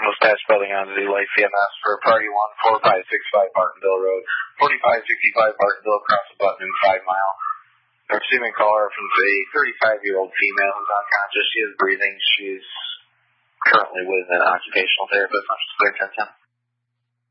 Mustache Building on the Life EMS for Party 1, 4565 Martinville Road, 4565 Martinville, across the button in 5 Mile. Our receiving caller from a 35-year-old female who's unconscious. She is breathing. She's currently with an occupational therapist. Clear 1010.